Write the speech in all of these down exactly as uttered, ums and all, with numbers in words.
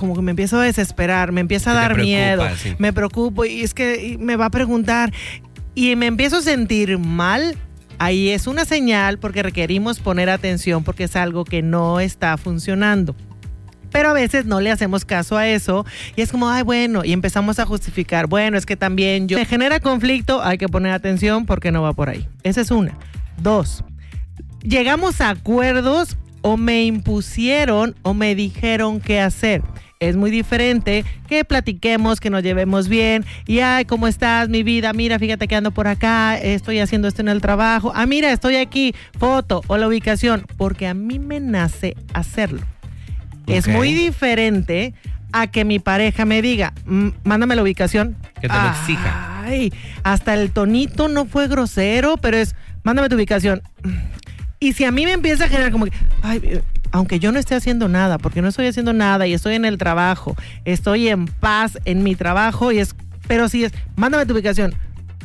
como que me empiezo a desesperar, me empieza a dar miedo, sí. me preocupo y es que me va a preguntar y me empiezo a sentir mal. Ahí es una señal porque requerimos poner atención porque es algo que no está funcionando. Pero a veces no le hacemos caso a eso y es como, ay, bueno, y empezamos a justificar, bueno, es que también yo... Me genera conflicto, hay que poner atención porque no va por ahí. Esa es una. Dos, llegamos a acuerdos o me impusieron o me dijeron qué hacer. Es muy diferente que platiquemos, que nos llevemos bien y, ay, ¿cómo estás, mi vida? Mira, fíjate que ando por acá, estoy haciendo esto en el trabajo. Ah, mira, estoy aquí, foto o la ubicación, porque a mí me nace hacerlo. Okay. Es muy diferente a que mi pareja me diga, mándame la ubicación. Que te lo exija. Ay, hasta el tonito no fue grosero, pero es, mándame tu ubicación. Y si a mí me empieza a generar como que, ay, aunque yo no esté haciendo nada, porque no estoy haciendo nada y estoy en el trabajo, estoy en paz en mi trabajo, y es, pero si es, mándame tu ubicación,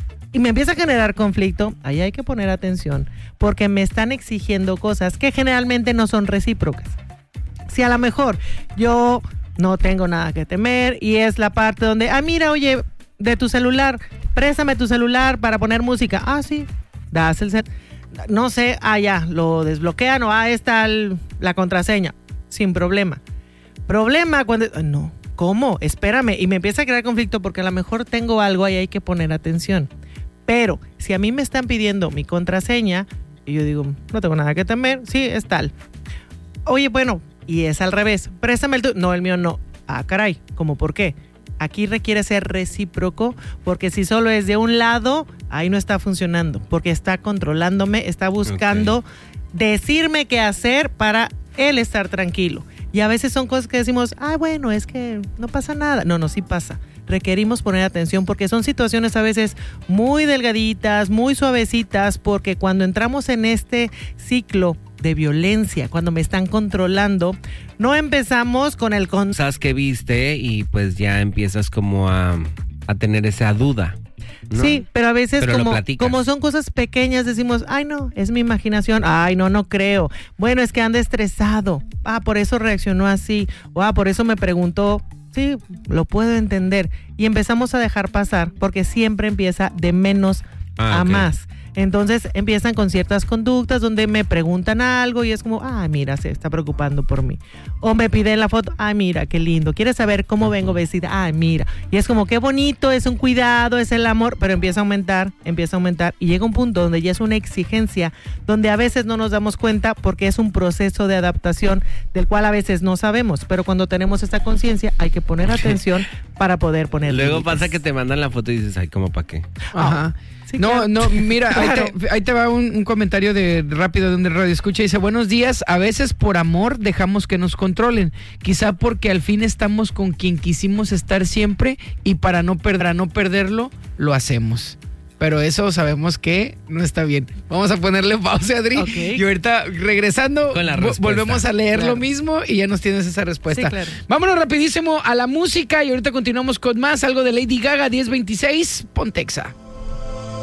y me empieza a generar conflicto, ahí hay que poner atención, porque me están exigiendo cosas que generalmente no son recíprocas. Si a lo mejor yo no tengo nada que temer y es la parte donde, ah, mira, oye, de tu celular, préstame tu celular para poner música. Ah, sí, das el set. No sé, ah, ya, lo desbloquean o ah, está el, la contraseña, sin problema. Problema cuando, no, ¿cómo? Espérame, y me empieza a crear conflicto porque a lo mejor tengo algo ahí, hay que poner atención. Pero si a mí me están pidiendo mi contraseña y yo digo, no tengo nada que temer, sí, es tal. Oye, bueno, y es al revés, préstame el tuyo, no, el mío no. Ah, caray, ¿cómo por qué? Aquí requiere ser recíproco, porque si solo es de un lado, ahí no está funcionando, porque está controlándome, está buscando okay. decirme qué hacer para él estar tranquilo. Y a veces son cosas que decimos, ah, bueno, es que no pasa nada. No, no, sí pasa. Requerimos poner atención porque son situaciones a veces muy delgaditas, muy suavecitas, porque cuando entramos en este ciclo de violencia, cuando me están controlando, no empezamos con el... Con- Cosas que viste y pues ya empiezas como a, a tener esa duda, ¿no? Sí, pero a veces pero como, como son cosas pequeñas decimos, ay no, es mi imaginación, ay no, no creo, bueno, es que anda estresado, ah, por eso reaccionó así, o ah, por eso me preguntó, sí, lo puedo entender, y empezamos a dejar pasar, porque siempre empieza de menos ah, a okay. más. Entonces empiezan con ciertas conductas donde me preguntan algo y es como, ah, mira, se está preocupando por mí. O me piden la foto, ah, mira, qué lindo. ¿Quieres saber cómo vengo vestida? Ah, mira. Y es como, qué bonito, es un cuidado, es el amor, pero empieza a aumentar, empieza a aumentar y llega un punto donde ya es una exigencia, donde a veces no nos damos cuenta porque es un proceso de adaptación del cual a veces no sabemos, pero cuando tenemos esta conciencia hay que poner atención para poder poner Luego límites. pasa que te mandan la foto y dices, ay, ¿cómo para qué? Ajá. Sí, no, claro. no, mira, claro. ahí, te, ahí te va un, un comentario de rápido de un radio escucha. Dice, buenos días, a veces por amor dejamos que nos controlen. Quizá porque al fin estamos con quien quisimos estar siempre y para no, perder, para no perderlo, lo hacemos. Pero eso sabemos que no está bien. Vamos a ponerle pausa, Adri. Okay. Y ahorita regresando, con la vo- volvemos a leer claro. lo mismo y ya nos tienes esa respuesta. Sí, claro. Vámonos rapidísimo a la música y ahorita continuamos con más. Algo de Lady Gaga, diez veintiséis, Pontexa.